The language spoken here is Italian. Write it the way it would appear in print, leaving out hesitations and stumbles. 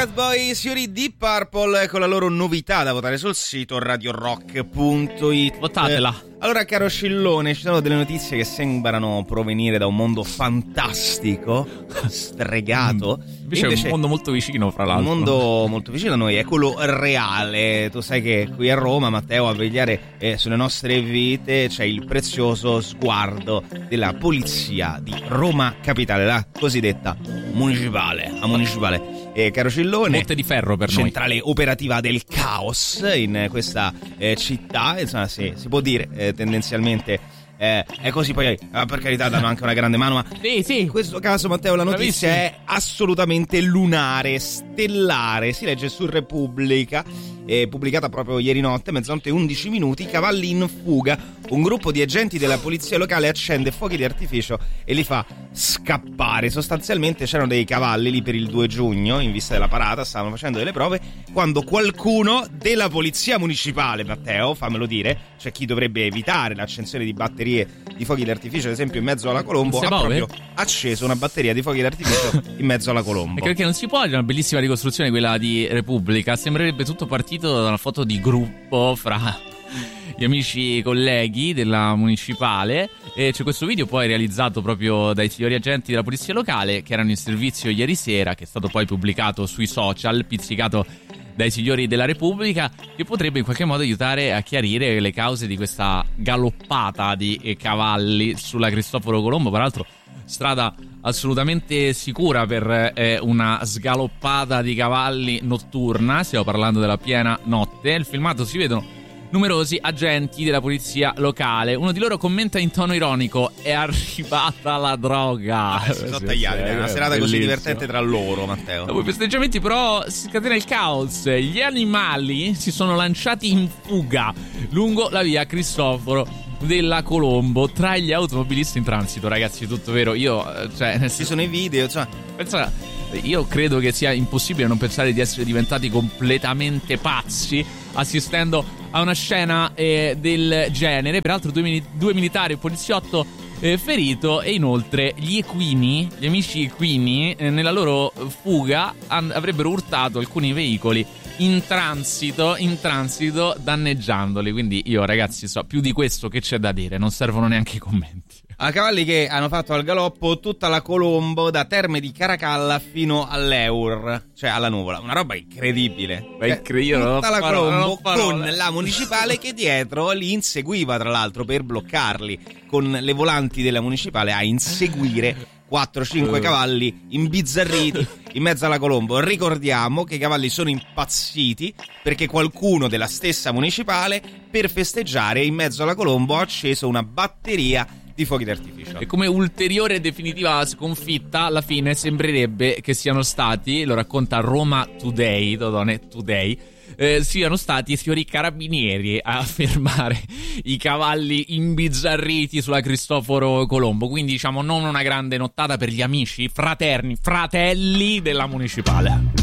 Fat Boy, signori Deep Purple, con la loro novità da votare sul sito radiorock.it. Votatela. Allora, caro Scillone, ci sono delle notizie che sembrano provenire da un mondo fantastico, stregato. Invece è un mondo molto vicino, fra l'altro. Un mondo molto vicino a noi, è quello reale. Tu sai che qui a Roma, Matteo, a vegliare sulle nostre vite c'è il prezioso sguardo della polizia di Roma Capitale, la cosiddetta municipale. Caro Scillone, Monte di ferro per noi. Centrale operativa del caos in questa città, insomma, si può dire tendenzialmente è così. Poi per carità danno anche una grande mano, ma sì. in questo caso, Matteo, la notizia è assolutamente lunare, stellare. Si legge su Repubblica, pubblicata proprio ieri notte, mezzanotte 11 minuti. Cavalli in fuga, un gruppo di agenti della polizia locale accende fuochi di artificio e li fa scappare. Sostanzialmente c'erano dei cavalli lì per il 2 giugno in vista della parata, stavano facendo delle prove, quando qualcuno della polizia municipale, Matteo, fammelo dire, cioè chi dovrebbe evitare l'accensione di batterie di fuochi d'artificio, ad esempio in mezzo alla Colombo, ha proprio acceso una batteria di fuochi d'artificio in mezzo alla Colombo. Perché non si può, è una bellissima ricostruzione quella di Repubblica, sembrerebbe tutto partito da una foto di gruppo fra gli amici colleghi della municipale, e c'è questo video poi realizzato proprio dai signori agenti della polizia locale che erano in servizio ieri sera, che è stato poi pubblicato sui social, pizzicato dai signori della Repubblica, che potrebbe in qualche modo aiutare a chiarire le cause di questa galoppata di cavalli sulla Cristoforo Colombo. Peraltro strada assolutamente sicura per una sgaloppata di cavalli notturna, stiamo parlando della piena notte. Nel filmato si vedono numerosi agenti della polizia locale. Uno di loro commenta in tono ironico: è arrivata la droga. Si sono tagliati, è una serata bellissima, così divertente tra loro, Matteo. Dopo i festeggiamenti però si scatena il caos. Gli animali si sono lanciati in fuga lungo la via Cristoforo della Colombo tra gli automobilisti in transito. Ragazzi, tutto vero. Ci sono i video, pensa, io credo che sia impossibile non pensare di essere diventati completamente pazzi assistendo a una scena del genere. Peraltro due militari e un poliziotto ferito, e inoltre gli amici equini nella loro fuga avrebbero urtato alcuni veicoli in transito, danneggiandoli. Quindi io, ragazzi, so più di questo che c'è da dire, non servono neanche i commenti. A cavalli che hanno fatto al galoppo tutta la Colombo, da Terme di Caracalla fino all'Eur, cioè alla Nuvola. Una roba incredibile. Tutta la Colombo con la municipale che dietro li inseguiva, tra l'altro, per bloccarli, con le volanti della municipale a inseguire 4-5 cavalli imbizzarriti in mezzo alla Colombo. Ricordiamo che i cavalli sono impazziti perché qualcuno della stessa municipale, per festeggiare, in mezzo alla Colombo ha acceso una batteria di fuochi d'artificio. E come ulteriore e definitiva sconfitta, alla fine sembrerebbe che siano stati, lo racconta Roma Today, siano stati i signori carabinieri a fermare i cavalli imbizzarriti sulla Cristoforo Colombo. Quindi, diciamo, non una grande nottata per gli amici, fratelli della municipale.